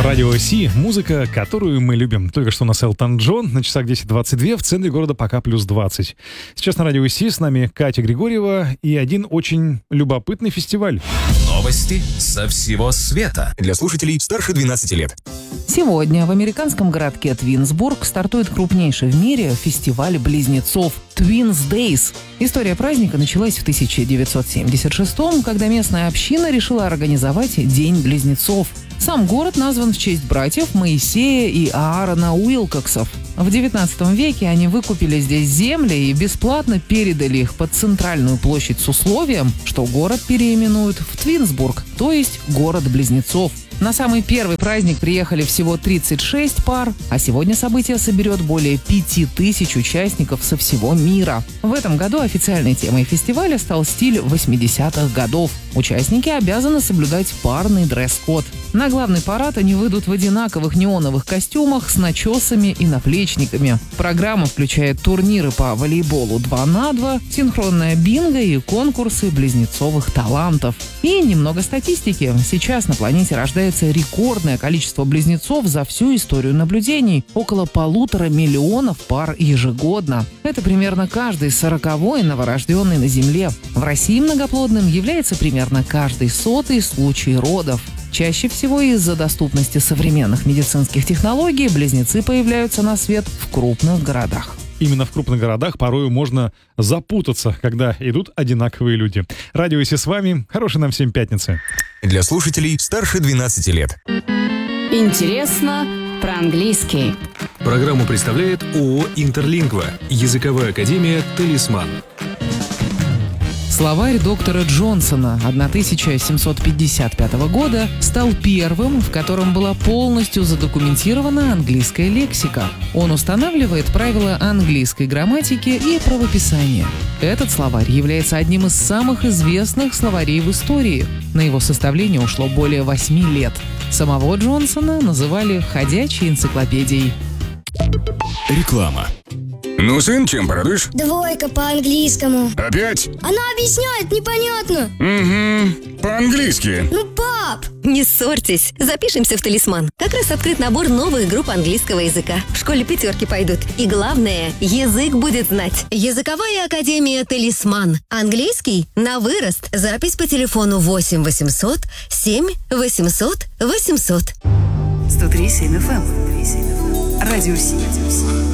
Радио Си, музыка, которую мы любим. Только что у нас Элтон Джон, на часах 10:22, в центре города пока плюс 20. Сейчас на Радио Си с нами Катя Григорьева и один очень любопытный фестиваль. Новости со всего света. Для слушателей старше 12 лет. Сегодня в американском городке Твинсбург стартует крупнейший в мире фестиваль близнецов Twins Days. История праздника началась в 1976-м, когда местная община решила организовать День близнецов. Сам город назван в честь братьев Моисея и Аарона Уилкоксов. В 19 веке они выкупили здесь земли и бесплатно передали их под центральную площадь с условием, что город переименуют в Твинсбург, то есть город-близнецов. На самый первый праздник приехали всего 36 пар, а сегодня событие соберет более 5000 участников со всего мира. В этом году официальной темой фестиваля стал стиль 80-х годов. Участники обязаны соблюдать парный дресс-код. На главный парад они выйдут в одинаковых неоновых костюмах с начесами и наплечниками. Программа включает турниры по волейболу 2 на 2, синхронное бинго и конкурсы близнецовых талантов. И немного статистики. Сейчас на планете рождается рекордное количество близнецов за всю историю наблюдений – около 1,5 миллиона пар ежегодно. Это примерно каждый 40-й новорожденный на Земле. В России многоплодным является примерно каждый 100-й случай родов. Чаще всего из-за доступности современных медицинских технологий близнецы появляются на свет в крупных городах. Именно в крупных городах порою можно запутаться, когда идут одинаковые люди. Радио Си с вами. Хорошей нам всем пятницы. Для слушателей старше 12 лет. Интересно про английский. Программу представляет ООО «Интерлингва». Языковая академия «Талисман». Словарь доктора Джонсона 1755 года стал первым, в котором была полностью задокументирована английская лексика. Он устанавливает правила английской грамматики и правописания. Этот словарь является одним из самых известных словарей в истории. На его составление ушло более 8 лет. Самого Джонсона называли «ходячей энциклопедией». Реклама. Ну, сын, чем порадуешь? 2 по-английскому. Опять? Она объясняет непонятно. Угу, по-английски. Ну, пап! Не ссорьтесь, запишемся в «Талисман». Как раз открыт набор новых групп английского языка. В школе 5 пойдут. И главное, язык будет знать. Языковая академия «Талисман». Английский на вырост. Запись по телефону 8 800 7 800 800. 103,7 FM. Радио Си.